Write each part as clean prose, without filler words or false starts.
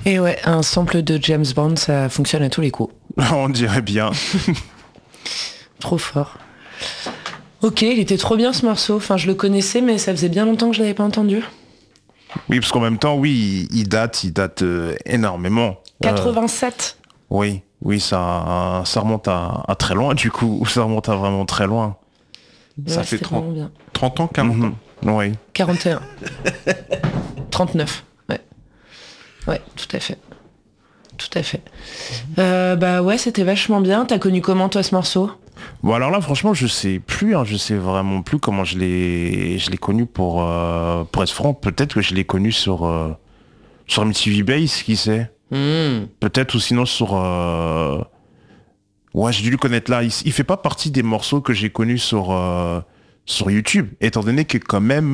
Et ouais, un sample de James Bond, ça fonctionne à tous les coups. On dirait bien. Trop fort. Ok, il était trop bien ce morceau. Enfin, je le connaissais, mais ça faisait bien longtemps que je l'avais pas entendu. Oui, parce qu'en même temps, oui, il date énormément. 87. Oui, ça remonte à très loin, du coup. Ça remonte à vraiment très loin. Ça Ouais, fait c'était 30, vraiment bien. 30 ans, 40 ans. Oui. 41. 39. Ouais. Ouais, tout à fait. Tout à fait. Bah ouais, c'était vachement bien. T'as connu comment toi ce morceau? Bon alors là franchement je sais plus, je sais vraiment plus comment je l'ai connu pour être franc. Peut-être que je l'ai connu sur MTV Base, qui sait. Peut-être, ou sinon sur ouais, j'ai dû le connaître là. Il fait pas partie des morceaux que j'ai connus sur YouTube, étant donné que quand même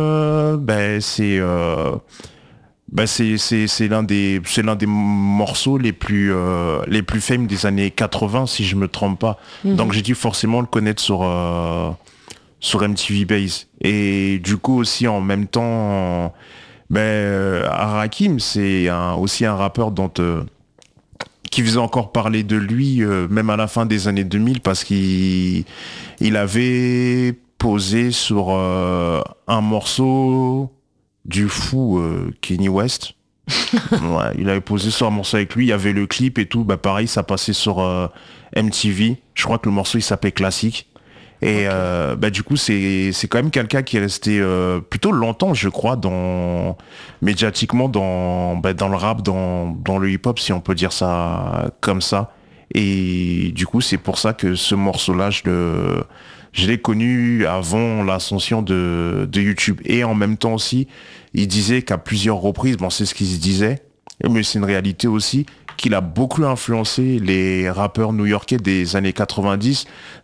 c'est l'un des morceaux les plus fameux des années 80, si je me trompe pas. Donc j'ai dû forcément le connaître sur MTV Base. Et du coup aussi en même temps, Rakim, c'est aussi un rappeur qui faisait encore parler de lui, même à la fin des années 2000, parce qu'il avait posé sur un morceau du fou Kanye West. Ouais, il avait posé sur un morceau avec lui, il y avait le clip et tout, pareil, ça passait sur MTV. Je crois que le morceau il s'appelait Classique. Et du coup c'est quand même quelqu'un qui est resté plutôt longtemps, je crois, médiatiquement dans le rap, dans le hip-hop, si on peut dire ça comme ça. Et du coup c'est pour ça que ce morceau-là, je l'ai connu avant l'ascension de YouTube. Et en même temps aussi, il disait qu'à plusieurs reprises, bon c'est ce qu'il se disait, mais c'est une réalité aussi, qu'il a beaucoup influencé les rappeurs new-yorkais des années 90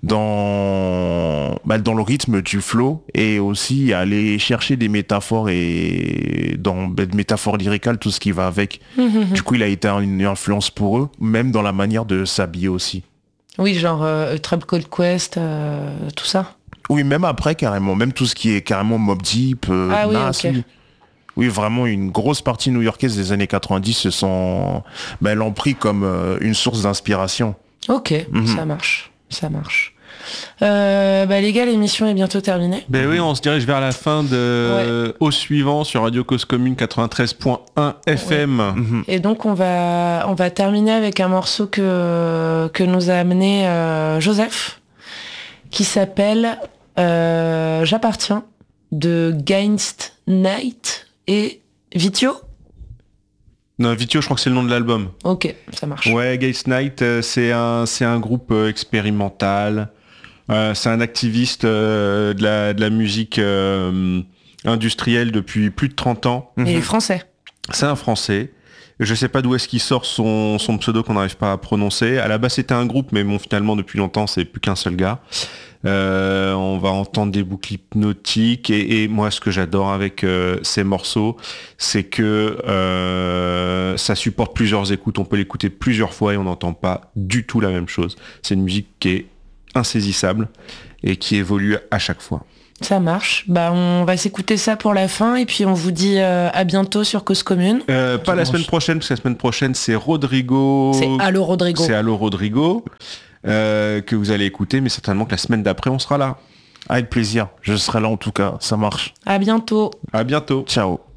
dans le rythme du flow, et aussi aller chercher des métaphores et des métaphores lyricales, tout ce qui va avec. Du coup, il a été une influence pour eux, même dans la manière de s'habiller aussi. Oui, genre Tribe Called Quest, tout ça. Oui, même après, carrément. Même tout ce qui est carrément Mobb Deep, Ah oui, Nas, ok. oui. Oui, vraiment, une grosse partie new-yorkaise des années 90 l'ont pris comme une source d'inspiration. Ok, ça marche. Ça marche. Les gars, l'émission est bientôt terminée. Ben oui, on se dirige vers la fin au suivant sur Radio Cause Commune 93.1 FM. Et donc on va terminer avec un morceau que nous a amené Joseph, qui s'appelle J'appartiens, de Gainst Night et Vitio. Non, Vitio, je crois que c'est le nom de l'album. Ok, ça marche. Ouais, Gates Night, c'est un groupe expérimental. C'est un activiste de la musique industrielle depuis plus de 30 ans. Et il est français. C'est un Français. Je sais pas d'où est-ce qu'il sort son pseudo qu'on n'arrive pas à prononcer. À la base, c'était un groupe, mais bon, finalement, depuis longtemps, c'est plus qu'un seul gars. On va entendre des boucles hypnotiques et moi, ce que j'adore avec ces morceaux, c'est que ça supporte plusieurs écoutes. On peut l'écouter plusieurs fois et on n'entend pas du tout la même chose. C'est une musique qui est insaisissable et qui évolue à chaque fois. Ça marche. On va s'écouter ça pour la fin et puis on vous dit à bientôt sur Cause Commune. Pas la semaine prochaine, parce que la semaine prochaine, c'est Rodrigo. C'est Allo Rodrigo. C'est Allo Rodrigo que vous allez écouter, mais certainement que la semaine d'après, on sera là. Avec plaisir. Je serai là en tout cas. Ça marche. À bientôt. À bientôt. Ciao.